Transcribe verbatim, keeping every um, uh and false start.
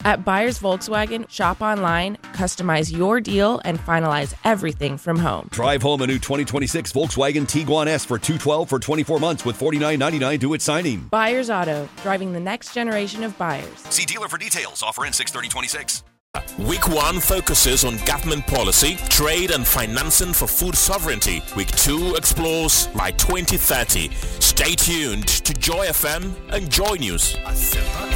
At Buyers Volkswagen, shop online, customize your deal, and finalize everything from home. Drive home a new twenty twenty-six Volkswagen Tiguan S for two hundred twelve dollars for twenty-four months with forty-nine ninety-nine due at signing. Buyers Auto, driving the next generation of buyers. See dealer for details. Offer ends six thirty twenty-six. Week one focuses on government policy, trade and financing for food sovereignty. Week two explores by twenty thirty. Stay tuned to Joy F M and Joy News.